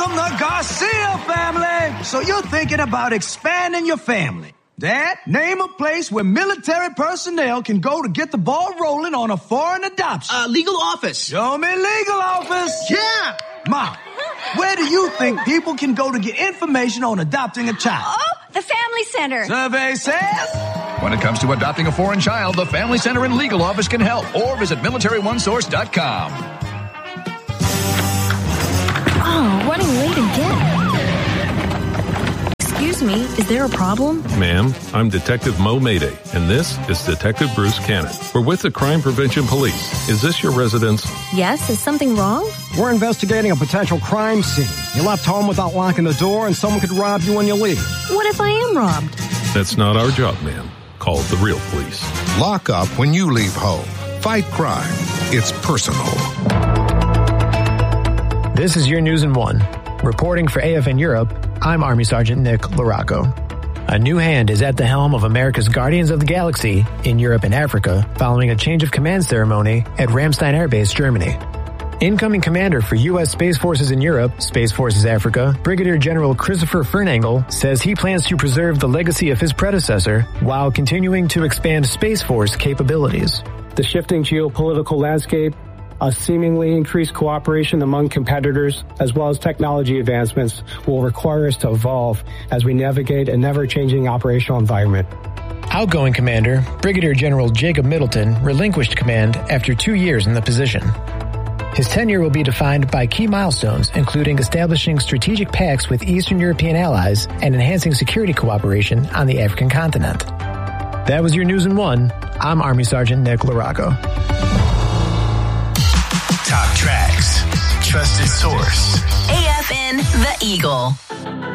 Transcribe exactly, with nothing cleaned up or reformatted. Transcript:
from the Garcia family. So you're thinking about expanding your family. Dad, name a place where military personnel can go to get the ball rolling on a foreign adoption. Uh, legal office. Show me legal office. Yeah. Mom, where do you think people can go to get information on adopting a child? Oh, the Family Center. Survey says... When it comes to adopting a foreign child, the Family Center and Legal Office can help. Or visit military one source dot com. Oh, running late again. Excuse me, is there a problem? Ma'am, I'm Detective Mo Mayday, and this is Detective Bruce Cannon. We're with the Crime Prevention Police. Is this your residence? Yes, is something wrong? We're investigating a potential crime scene. You left home without locking the door, and someone could rob you when you leave. What if I am robbed? That's not our job, ma'am. Call the real police. Lock up when you leave home. Fight crime. It's personal. This is your News in One. Reporting for A F N Europe, I'm Army Sergeant Nick Larocco. A new hand is at the helm of America's Guardians of the Galaxy in Europe and Africa following a change of command ceremony at Ramstein Air Base, Germany. Incoming commander for U S Space Forces in Europe, Space Forces Africa, Brigadier General Christopher Fernangle says he plans to preserve the legacy of his predecessor while continuing to expand Space Force capabilities. The shifting geopolitical landscape, a seemingly increased cooperation among competitors, as well as technology advancements will require us to evolve as we navigate a never-changing operational environment. Outgoing commander, Brigadier General Jacob Middleton, relinquished command after two years in the position. His tenure will be defined by key milestones, including establishing strategic pacts with Eastern European allies and enhancing security cooperation on the African continent. That was your News in One. I'm Army Sergeant Nick Larocco. Top tracks. Trusted source. A F N The Eagle.